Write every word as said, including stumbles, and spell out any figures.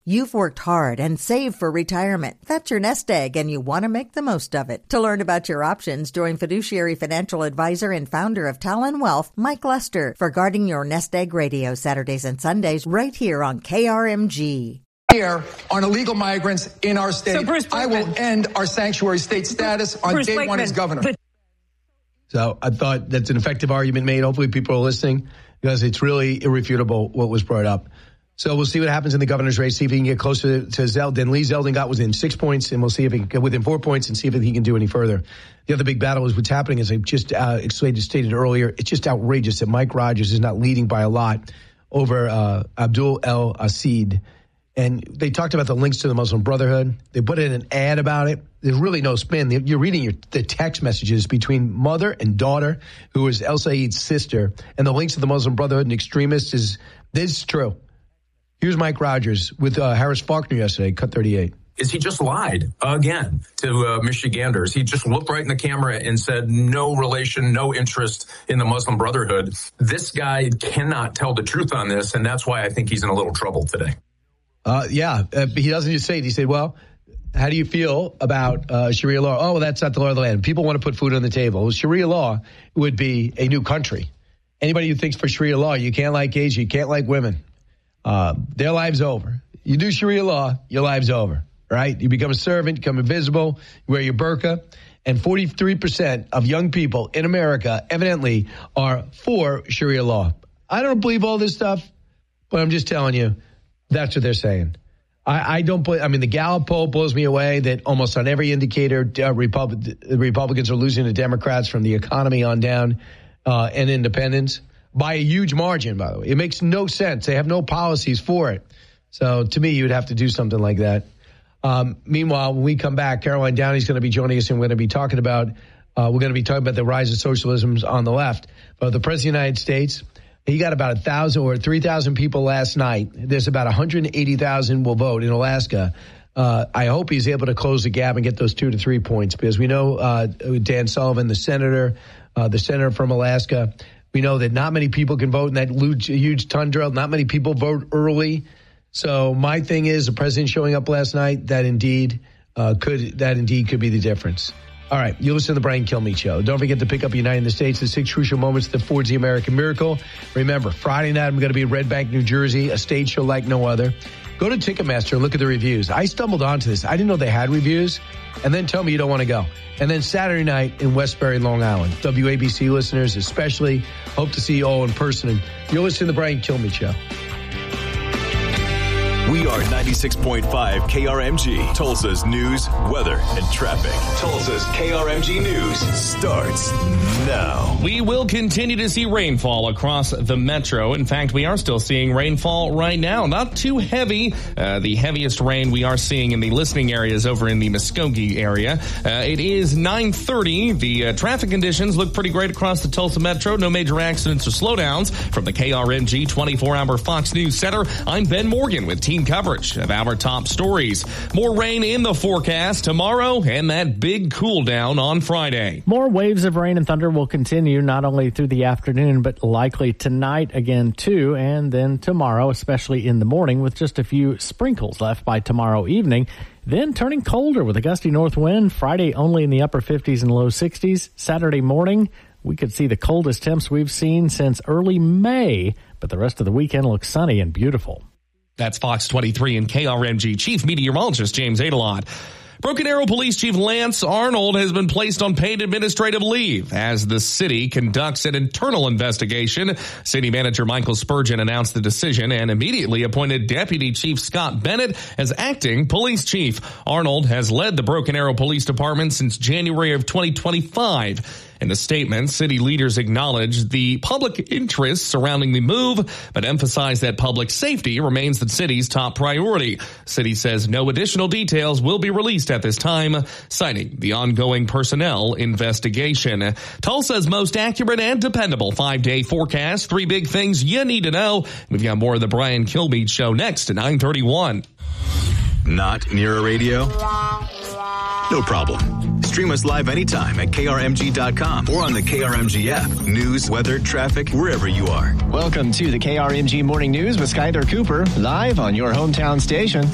You've worked hard and saved for retirement. That's your nest egg, and you want to make the most of it. To learn about your options, join fiduciary financial advisor and founder of Talon Wealth, Mike Lester, for Guarding Your Nest Egg Radio, Saturdays and Sundays, right here on K R M G. Here on illegal migrants in our state. So Bruce I will end our sanctuary state status on Bruce day Blakeman. one as governor. But- So I thought that's an effective argument made. Hopefully people are listening because it's really irrefutable what was brought up. So we'll see what happens in the governor's race, see if he can get closer to Zeldin. Lee Zeldin got within six points, and we'll see if he can get within four points and see if he can do any further. The other big battle is what's happening, as I just uh, stated earlier. It's just outrageous that Mike Rogers is not leading by a lot over uh, Abdul El Asid. And they talked about the links to the Muslim Brotherhood. They put in an ad about it. There's really no spin. You're reading your, the text messages between mother and daughter, who is El Said's sister, and the links to the Muslim Brotherhood and extremists is this is true. Here's Mike Rogers with uh, Harris Faulkner yesterday, Cut thirty-eight. Is he just lied again to uh, Michiganders. He just looked right in the camera and said no relation, no interest in the Muslim Brotherhood. This guy cannot tell the truth on this, and that's why I think he's in a little trouble today. Uh, yeah, uh, he doesn't just say it. He said, well, how do you feel about uh, Sharia law? Oh, well, that's not the law of the land. People want to put food on the table. Well, Sharia law would be a new country. Anybody who thinks for Sharia law, you can't like gays, you can't like women. Uh, their life's over. You do Sharia law, your life's over, right? You become a servant, you become invisible, you wear your burqa. And forty-three percent of young people in America evidently are for Sharia law. I don't believe all this stuff, but I'm just telling you, that's what they're saying. I, I don't believe, I mean, the Gallup poll blows me away that almost on every indicator, uh, Republic, Republicans are losing to Democrats from the economy on down uh, and independents by a huge margin, by the way. It makes no sense. They have no policies for it. So to me, you would have to do something like that. Um, meanwhile, when we come back, Caroline Downey's going to be joining us, and we're going to be talking about, uh, we're going to be talking about the rise of socialism on the left. But the President of the United States, he got about a thousand or three thousand people last night. There's about one hundred eighty thousand will vote in Alaska. Uh, I hope he's able to close the gap and get those two to three points, because we know uh, Dan Sullivan, the senator, uh, the senator from Alaska, we know that not many people can vote in that huge, huge tundra. Not many people vote early. So my thing is, the president showing up last night, that indeed uh, could that indeed could be the difference. All right, you listen to the Brian Kilmeade Show. Don't forget to pick up United in the States, the six crucial moments that forge the American miracle. Remember, Friday night I'm going to be in Red Bank, New Jersey, a stage show like no other. Go to Ticketmaster and look at the reviews. I stumbled onto this. I didn't know they had reviews. And then tell me you don't want to go. And then Saturday night in Westbury, Long Island. W A B C listeners especially, hope to see you all in person. And you're listening to the Brian Kilmeade Show. We are ninety-six point five K R M G, Tulsa's news, weather, and traffic. Tulsa's K R M G News starts now. We will continue to see rainfall across the metro. In fact, we are still seeing rainfall right now. Not too heavy. Uh, the heaviest rain we are seeing in the listening areas over in the Muskogee area. Uh, it is nine thirty. The uh, traffic conditions look pretty great across the Tulsa metro. No major accidents or slowdowns. From the K R M G twenty-four hour Fox News Center, I'm Ben Morgan with Team coverage of our top stories. More rain in the forecast tomorrow and that big cool down on Friday. More waves of rain and thunder will continue not only through the afternoon, but likely tonight again too, and then tomorrow, especially in the morning, with just a few sprinkles left by tomorrow evening. Then turning colder with a gusty north wind. Friday only in the upper fifties and low sixties. Saturday morning, we could see the coldest temps we've seen since early May, but the rest of the weekend looks sunny and beautiful. That's Fox twenty-three and K R M G Chief Meteorologist James Adelot. Broken Arrow Police Chief Lance Arnold has been placed on paid administrative leave as the city conducts an internal investigation. City Manager Michael Spurgeon announced the decision and immediately appointed Deputy Chief Scott Bennett as acting police chief. Arnold has led the Broken Arrow Police Department since January of twenty twenty-five. In the statement, city leaders acknowledged the public interest surrounding the move, but emphasized that public safety remains the city's top priority. City says no additional details will be released at this time, citing the ongoing personnel investigation. Tulsa's most accurate and dependable five-day forecast. Three big things you need to know. We've got more of the Brian Kilmeade Show next at nine thirty-one. Not near a radio? No problem. Stream us live anytime at K R M G dot com or on the K R M G app. News, weather, traffic, wherever you are. Welcome to the K R M G Morning News with Skyler Cooper, live on your hometown station.